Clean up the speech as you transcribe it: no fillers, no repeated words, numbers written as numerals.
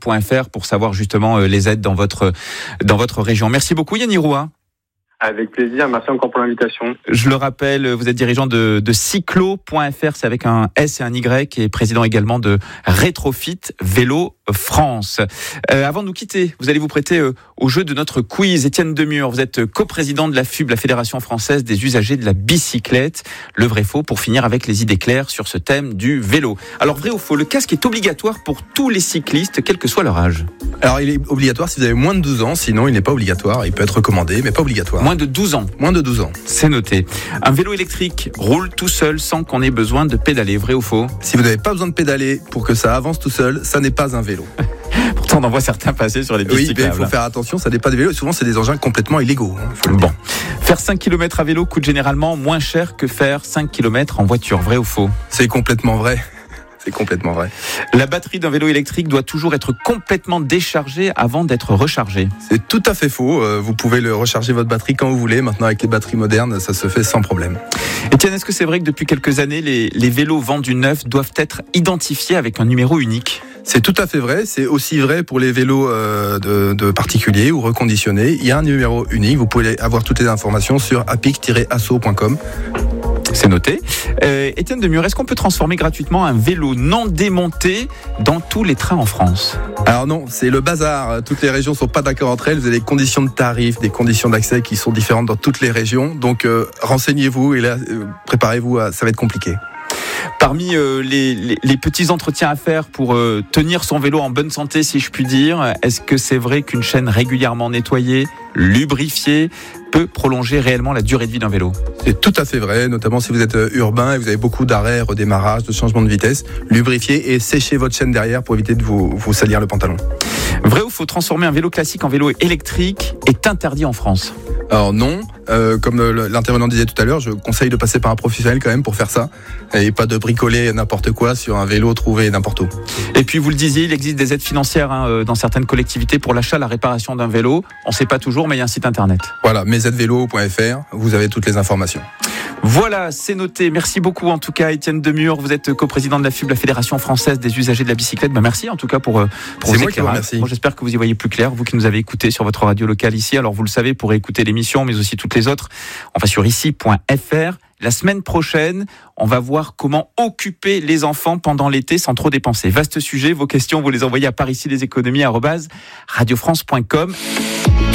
cyclo.fr pour savoir justement les aides dans votre région. Merci beaucoup Yanni Roua. Avec plaisir, merci encore pour l'invitation. Je le rappelle, vous êtes dirigeant de cyclo.fr, c'est avec un S et un Y, et président également de Rétrofit Vélo France. Avant de nous quitter, vous allez vous prêter au jeu de notre quiz. Étienne Demure, vous êtes coprésident de la FUB, la Fédération Française des Usagers de la Bicyclette. Le vrai faux pour finir avec les idées claires sur ce thème du vélo. Alors vrai ou faux, le casque est obligatoire pour tous les cyclistes, quel que soit leur âge? Alors il est obligatoire si vous avez moins de 12 ans, sinon il n'est pas obligatoire. Il peut être recommandé, mais pas obligatoire. Moins de 12 ans. Moins de 12 ans. C'est noté. Un vélo électrique roule tout seul sans qu'on ait besoin de pédaler, vrai ou faux? Si vous n'avez pas besoin de pédaler pour que ça avance tout seul, ça n'est pas un vélo. Pourtant, on en voit certains passer sur les pistes cyclables. Oui, mais il faut faire attention, ça n'est pas des vélos. Souvent, c'est des engins complètement illégaux. Bon. Faire 5 km à vélo coûte généralement moins cher que faire 5 km en voiture, vrai ou faux? C'est complètement vrai. C'est complètement vrai. La batterie d'un vélo électrique doit toujours être complètement déchargée avant d'être rechargée. C'est tout à fait faux. Vous pouvez recharger votre batterie quand vous voulez. Maintenant, avec les batteries modernes, ça se fait sans problème. Etienne, est-ce que c'est vrai que depuis quelques années, les vélos vendus neufs doivent être identifiés avec un numéro unique? C'est tout à fait vrai. C'est aussi vrai pour les vélos de particuliers ou reconditionnés. Il y a un numéro unique. Vous pouvez avoir toutes les informations sur apic-asso.com. C'est noté. Étienne Demure, est-ce qu'on peut transformer gratuitement un vélo non démonté dans tous les trains en France? Alors non, c'est le bazar. Toutes les régions ne sont pas d'accord entre elles. Vous avez des conditions de tarifs, des conditions d'accès qui sont différentes dans toutes les régions. Donc renseignez-vous et là, préparez-vous, ça va être compliqué. Parmi les petits entretiens à faire pour tenir son vélo en bonne santé, si je puis dire, est-ce que c'est vrai qu'une chaîne régulièrement nettoyée, lubrifiée, peut prolonger réellement la durée de vie d'un vélo? C'est tout à fait vrai, notamment si vous êtes urbain et vous avez beaucoup d'arrêts, redémarrage, de changement de vitesse. Lubrifiez et séchez votre chaîne derrière pour éviter de vous salir le pantalon. Vrai ou faux, transformer un vélo classique en vélo électrique est interdit en France? Alors non, comme l'intervenant disait tout à l'heure, je conseille de passer par un professionnel quand même pour faire ça et pas de bricoler n'importe quoi sur un vélo trouvé n'importe où. Et puis vous le disiez, il existe des aides financières dans certaines collectivités pour l'achat, la réparation d'un vélo. On ne sait pas toujours, mais il y a un site internet. Voilà, mesaidevélo.fr, vous avez toutes les informations. Voilà, c'est noté. Merci beaucoup en tout cas Étienne Demure. Vous êtes coprésident de la FUB, la Fédération Française des Usagers de la Bicyclette. Merci en tout cas pour vos éclairages. Bon, j'espère que vous y voyez plus clair, vous qui nous avez écoutés sur votre radio locale ici. Alors vous le savez, pour écouter l'émission, mais aussi toutes les autres, on va sur ici.fr. La semaine prochaine, on va voir comment occuper les enfants pendant l'été sans trop dépenser. Vaste sujet, vos questions, vous les envoyez à paricileséconomies@radiofrance.com.